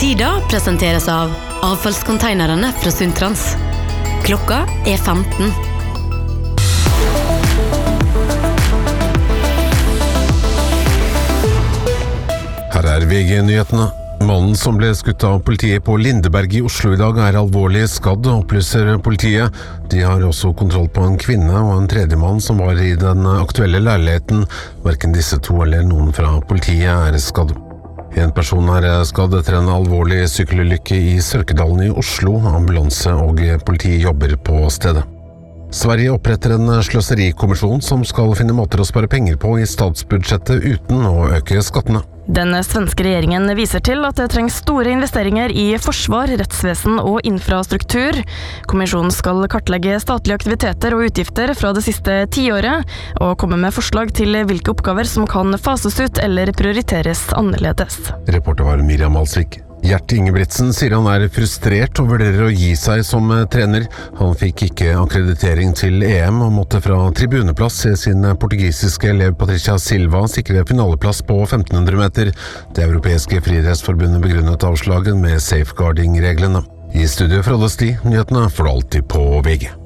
Sida presenteres av avfallskonteinerne fra Sundtrans. Klokka 15. Her VG-nyhetene. Mannen som ble skutt av politiet på Lindeberg i Oslo i dag alvorlig skadd, opplyser politiet. De har også kontroll på en kvinne og en tredjemann som var i den aktuelle leiligheten. Hverken disse to eller noen fra politiet skadd. En person skadd etter en alvorlig sykkelulykke i Sørkedalen i Oslo. Ambulanse og politi jobber på stedet. Sverige oppretter en sløserikommisjon som skal finne måter å spare penger på i statsbudsjettet uten å øke skattene. Den svenske regjeringen viser til at det trengs store investeringer i forsvar, rettsvesen og infrastruktur. Kommisjonen skal kartlegge statlige aktiviteter og utgifter fra det siste 10 året, og komme med forslag til hvilke oppgaver som kan fases ut eller prioriteres annerledes. Reporter var Miriam Alsvik. Gjert Ingebrigtsen sier han frustrert og vurderer å gi seg som trener. Han fikk ikke akkreditering til EM og måtte fra tribuneplass se sin portugisiske elev Patricia Silva sikre finaleplass på 1500 meter. Det europeiske friidrettsforbundet begrunnet avslaget med safeguarding-reglene. I studio Frode Sti, nyhetene får du alltid på VG.